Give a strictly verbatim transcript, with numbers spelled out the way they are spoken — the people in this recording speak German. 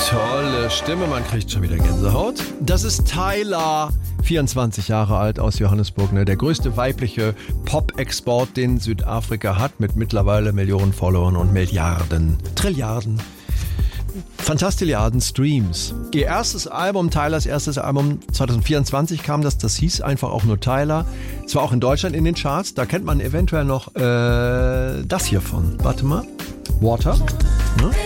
Tolle Stimme, man kriegt schon wieder Gänsehaut. Das ist Tyla, vierundzwanzig Jahre alt, aus Johannesburg. Ne? Der größte weibliche Pop-Export, den Südafrika hat, mit mittlerweile Millionen Followern und Milliarden, Trilliarden, Fantastilliarden Streams. Ihr erstes Album, Tylas erstes Album, zwanzig vierundzwanzig kam das, das hieß einfach auch nur Tyla. Es war auch in Deutschland in den Charts, da kennt man eventuell noch äh, das hier von. Warte mal, Water. Ne?